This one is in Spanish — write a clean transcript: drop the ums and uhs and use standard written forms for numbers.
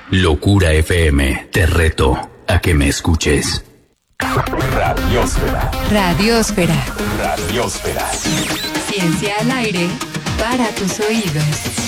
Locura FM, te reto a que me escuches. Radiósfera. Radiósfera. Radiósfera. Ciencia al aire para tus oídos.